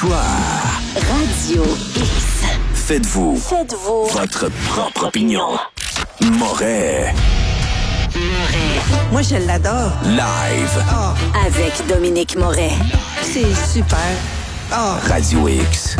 Histoire. Radio X. Faites-vous votre propre opinion. Moret. Moi, je l'adore. Live. Avec Dominique Moret. C'est super. Radio X.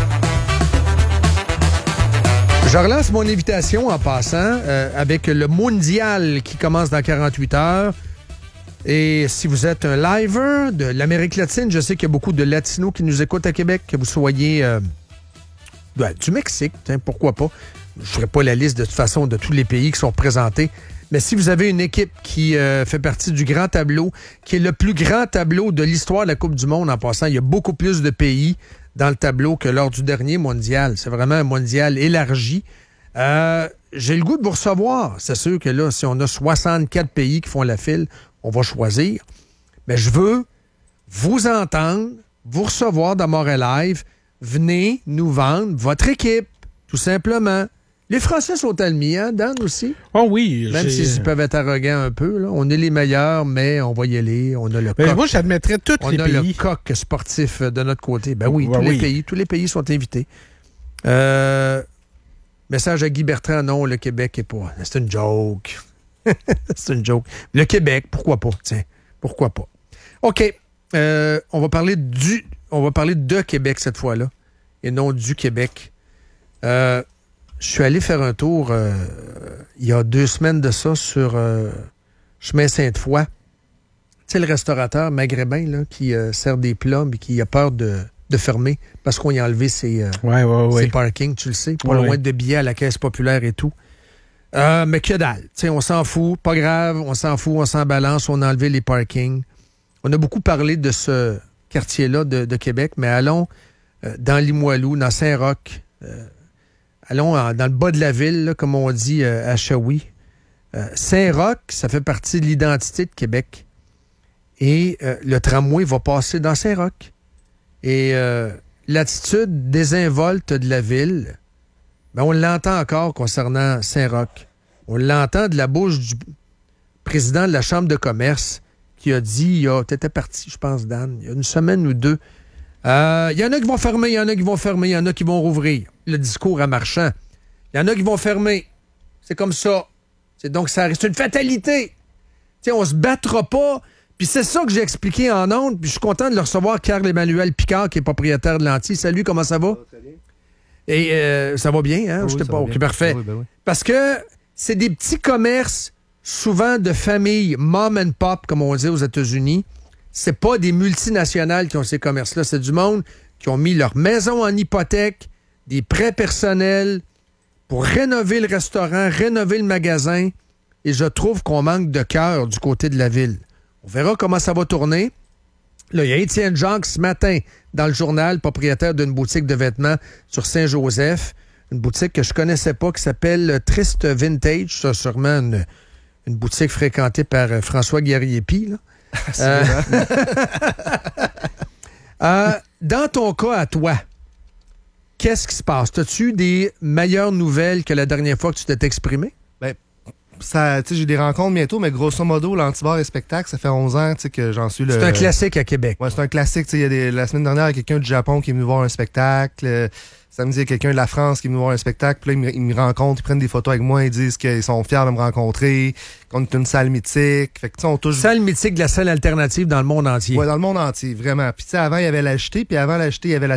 Je relance mon invitation en passant avec le mondial qui commence dans 48 heures. Et si vous êtes un liver de l'Amérique latine, je sais qu'il y a beaucoup de Latinos qui nous écoutent à Québec, que vous soyez du Mexique, pourquoi pas. Je ne ferai pas la liste de toute façon de tous les pays qui sont représentés. Mais si vous avez une équipe qui fait partie du grand tableau, qui est le plus grand tableau de l'histoire de la Coupe du Monde en passant, il y a beaucoup plus de pays dans le tableau que lors du dernier mondial. C'est vraiment un mondial élargi. J'ai le goût de vous recevoir. C'est sûr que là, si on a 64 pays qui font la file, on va choisir. Mais je veux vous entendre, vous recevoir dans Moret Live. Venez nous vendre votre équipe, tout simplement. Les Français sont admis, hein, Dan, aussi? Oh oui. Même s'ils peuvent être arrogants un peu. Là. On est les meilleurs, mais on va y aller. On a le coq. Moi, j'admettrais tous les pays. On a le coq sportif de notre côté. Ben oui, tous les pays sont invités. Message à Guy Bertrand, non, le Québec est pas... C'est une joke. C'est une joke. Le Québec, pourquoi pas? Tiens, pourquoi pas? OK. On va parler de Québec cette fois-là, et non du Québec. Je suis allé faire un tour il y a 2 semaines de ça sur chemin Sainte-Foy. Tu sais, le restaurateur maghrébin là, qui sert des plats mais qui a peur de fermer parce qu'on y a enlevé ses parkings, tu le sais, pas loin de billets à la Caisse populaire et tout. Mais que dalle. Tu sais, on s'en fout, pas grave, on s'en fout, on s'en balance, on a enlevé les parkings. On a beaucoup parlé de ce quartier-là de Québec, mais allons dans Limoilou, dans Saint-Roch, allons dans le bas de la ville, là, comme on dit à Shawi. Saint-Roch, ça fait partie de l'identité de Québec. Et le tramway va passer dans Saint-Roch. Et l'attitude désinvolte de la ville, ben on l'entend encore concernant Saint-Roch. On l'entend de la bouche du président de la Chambre de commerce qui a dit, t'étais parti, je pense, Dan, il y a une semaine ou 2, il y en a qui vont fermer, il y en a qui vont fermer, il y en a qui vont rouvrir. Le discours à Marchand. Il y en a qui vont fermer. C'est comme ça. Donc, c'est une fatalité. T'sais, on se battra pas. Puis c'est ça que j'ai expliqué en ondes. Puis je suis content de le recevoir, Carl-Emmanuel Picard, qui est propriétaire de l'Anti. Salut, comment ça va? Ça va très bien. Et ça va bien, hein? Oui, pas OK, parfait. Oui. Parce que c'est des petits commerces, souvent de famille mom and pop, comme on dit aux États-Unis. C'est pas des multinationales qui ont ces commerces-là. C'est du monde qui ont mis leur maison en hypothèque, des prêts personnels pour rénover le restaurant, rénover le magasin. Et je trouve qu'on manque de cœur du côté de la ville. On verra comment ça va tourner. Là, il y a Étienne Jacques ce matin dans le journal, propriétaire d'une boutique de vêtements sur Saint-Joseph. Une boutique que je connaissais pas qui s'appelle Triste Vintage. Ça, sûrement une boutique fréquentée par François Guerrier-Py, là. Dans ton cas à toi, qu'est-ce qui se passe? As-tu des meilleures nouvelles que la dernière fois que tu t'es exprimé? Ben, j'ai des rencontres bientôt, mais grosso modo, l'Antibar et spectacle, ça fait 11 ans que j'en suis le... C'est un classique à Québec. Ouais, c'est un classique. La semaine dernière, il y a quelqu'un du Japon qui est venu voir un spectacle. Samedi, il y a quelqu'un de la France qui est venu voir un spectacle. Puis là, ils me rencontrent, ils prennent des photos avec moi, ils disent qu'ils sont fiers de me rencontrer, qu'on est une salle mythique. Fait que, on touche... Salle mythique de la salle alternative dans le monde entier. Ouais, dans le monde entier, vraiment. Puis avant, il y avait la Jetée, puis avant la Jetée, il y avait la